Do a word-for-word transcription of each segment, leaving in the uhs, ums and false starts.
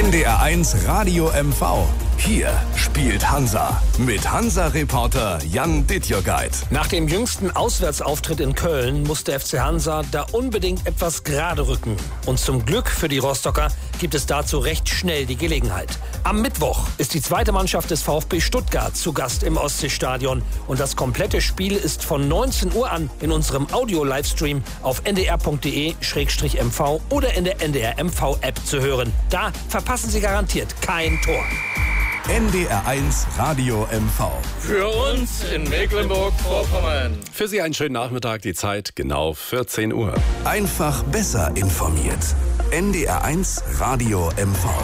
N D R eins Radio M V. Hier spielt Hansa mit Hansa-Reporter Jan Dittjogeit. Nach dem jüngsten Auswärtsauftritt in Köln muss der F C Hansa da unbedingt etwas gerade rücken. Und zum Glück für die Rostocker gibt es dazu recht schnell die Gelegenheit. Am Mittwoch ist die zweite Mannschaft des VfB Stuttgart zu Gast im Ostseestadion. Und das komplette Spiel ist von neunzehn Uhr an in unserem Audio-Livestream auf n d r punkt d e slash m v oder in der N D R M V-App zu hören. Da verpassen Sie garantiert kein Tor. N D R eins Radio M V. Für uns in Mecklenburg-Vorpommern. Für Sie einen schönen Nachmittag, die Zeit genau vierzehn Uhr. Einfach besser informiert. N D R eins Radio M V.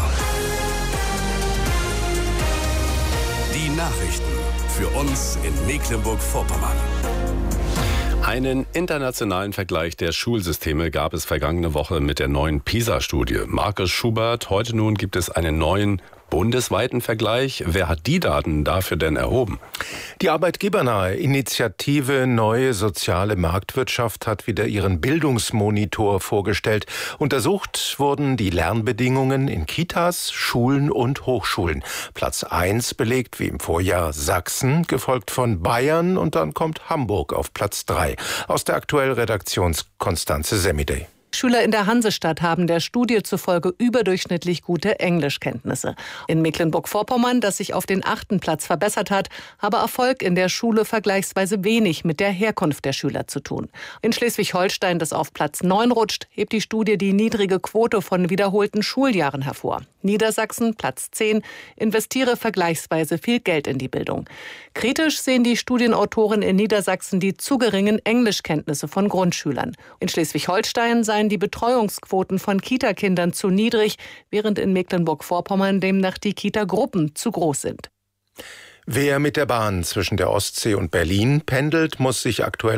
Die Nachrichten für uns in Mecklenburg-Vorpommern. Einen internationalen Vergleich der Schulsysteme gab es vergangene Woche mit der neuen PISA-Studie. Markus Schubert, heute nun gibt es einen neuen bundesweiten Vergleich. Wer hat die Daten dafür denn erhoben? Die arbeitgebernahe Initiative Neue Soziale Marktwirtschaft hat wieder ihren Bildungsmonitor vorgestellt. Untersucht wurden die Lernbedingungen in Kitas, Schulen und Hochschulen. Platz eins belegt wie im Vorjahr Sachsen, gefolgt von Bayern, und dann kommt Hamburg auf Platz drei. Aus der aktuellen Redaktion Konstanze Semidey. Schüler in der Hansestadt haben der Studie zufolge überdurchschnittlich gute Englischkenntnisse. In Mecklenburg-Vorpommern, das sich auf den achten Platz verbessert hat, habe Erfolg in der Schule vergleichsweise wenig mit der Herkunft der Schüler zu tun. In Schleswig-Holstein, das auf Platz neun rutscht, hebt die Studie die niedrige Quote von wiederholten Schuljahren hervor. Niedersachsen, Platz zehn, investiere vergleichsweise viel Geld in die Bildung. Kritisch sehen die Studienautoren in Niedersachsen die zu geringen Englischkenntnisse von Grundschülern. In Schleswig-Holstein seien die Betreuungsquoten von Kitakindern zu niedrig, während in Mecklenburg-Vorpommern demnach die Kitagruppen zu groß sind. Wer mit der Bahn zwischen der Ostsee und Berlin pendelt, muss sich aktuell